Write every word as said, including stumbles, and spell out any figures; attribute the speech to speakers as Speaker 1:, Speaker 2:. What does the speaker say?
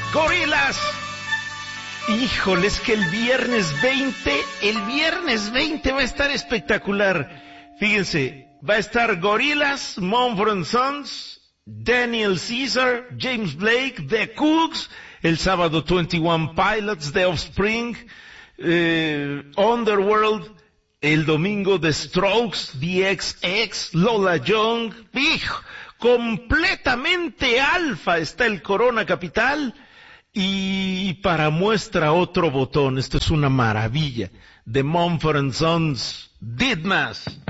Speaker 1: Gorillaz. Híjole, es que el viernes veinte, el viernes veinte va a estar espectacular. Fíjense, va a estar Gorillaz, Mumford and Sons, Daniel Caesar, James Blake, The Cooks, el sábado veintiuno Pilots, The Offspring, eh, Underworld, el domingo The Strokes, The X X, Lola Young. Hijo, completamente alfa está el Corona Capital. Y para muestra otro botón, esto es una maravilla, de Mumford and Sons, Didmas.